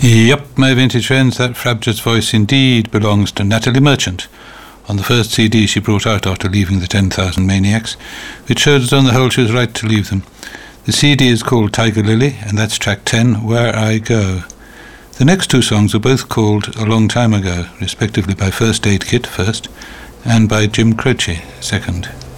Yep, my vintage friends, that frabjous voice indeed belongs to Natalie Merchant, on the first CD she brought out after leaving the 10,000 Maniacs, which showed that on the whole she was right to leave them. The CD is called Tiger Lily, and that's track 10, Where I Go. The next two songs are both called A Long Time Ago, respectively by First Aid Kit first, and by Jim Croce second.